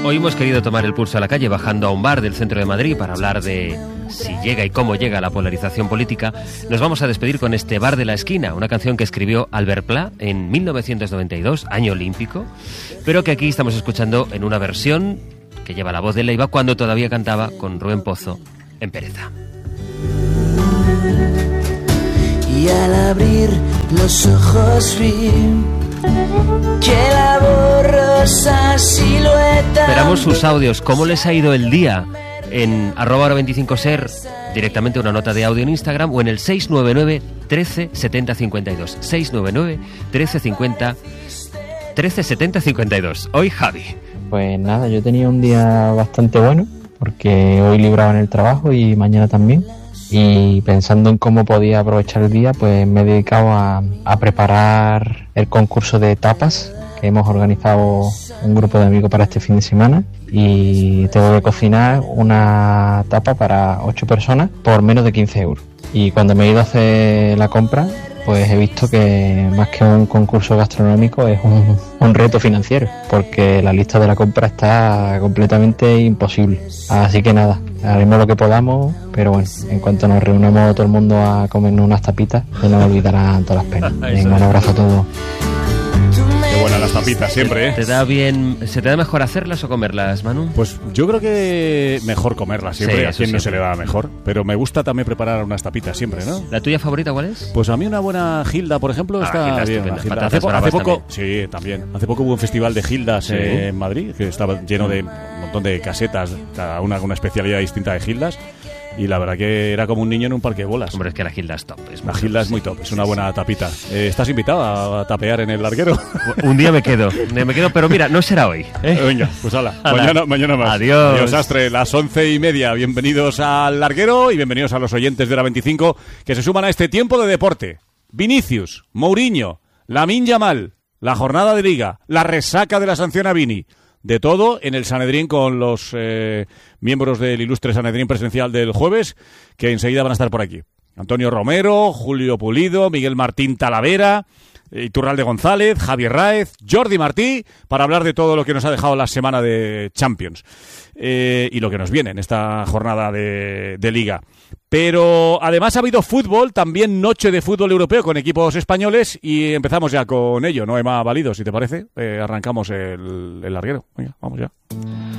Hoy hemos querido tomar el pulso a la calle bajando a un bar del centro de Madrid para hablar de si llega y cómo llega la polarización política. Nos vamos a despedir con este Bar de la Esquina, una canción que escribió Albert Pla en 1992, año olímpico, pero que aquí estamos escuchando en una versión que lleva la voz de Leiva cuando todavía cantaba con Rubén Pozo en Pereza. Y al abrir los ojos vi que la borrosa silueta... Esperamos sus audios. ¿Cómo les ha ido el día? En @hora25ser, directamente una nota de audio en Instagram, o en el 699 13 70 52. 699 13 50 13 70 52. Hoy Javi. Pues nada, yo tenía un día bastante bueno, porque hoy libraba en el trabajo y mañana también. Y pensando en cómo podía aprovechar el día, pues me he dedicado a preparar el concurso de tapas que hemos organizado un grupo de amigos para este fin de semana. Y tengo que cocinar una tapa para 8 personas por menos de 15 euros. Y cuando me he ido a hacer la compra, pues he visto que más que un concurso gastronómico es un reto financiero, porque la lista de la compra está completamente imposible. Así que nada, haremos lo que podamos, pero bueno, en cuanto nos reunamos todo el mundo a comernos unas tapitas, se nos olvidarán todas las penas. Venga, un abrazo a todos. Qué buenas las tapitas siempre, ¿eh? ¿Se te da mejor hacerlas o comerlas, Manu? Pues yo creo que mejor comerlas siempre, Sí, a quien no se siempre. le da mejor. Pero me gusta también preparar unas tapitas siempre, ¿no? ¿La tuya favorita cuál es? Pues a mí una buena gilda, por ejemplo, está Gilda bien. estupenda. La gilda. Patatas Hace bravas poco, también. sí, también. Hace poco hubo un festival de gildas Sí. en Madrid, que estaba lleno de un montón de casetas, cada una con una especialidad distinta de gildas. Y la verdad que era como un niño en un parque de bolas. Hombre, es que la gilda es top. La gilda es muy top, es una buena tapita. ¿Estás invitado a tapear en el larguero? Un día me quedo, pero mira, no será hoy, ¿eh? Venga, pues hala, Hala. mañana más. Adiós. Adiós, Astre, las 11:30. Bienvenidos al larguero y bienvenidos a los oyentes de Hora 25 que se suman a este tiempo de deporte. Vinicius, Mourinho, Lamine Yamal, la jornada de Liga, la resaca de la sanción a Vini. De todo en el Sanedrín con los miembros del ilustre Sanedrín presencial del jueves, que enseguida van a estar por aquí. Antonio Romero, Julio Pulido, Miguel Martín Talavera, Iturralde González, Javier Ráez, Jordi Martí, para hablar de todo lo que nos ha dejado la semana de Champions y lo que nos viene en esta jornada de Liga. Pero además ha habido fútbol, también noche de fútbol europeo con equipos españoles, y empezamos ya con ello, ¿no, Emma Valido? Si te parece, arrancamos el larguero. Venga, vamos ya.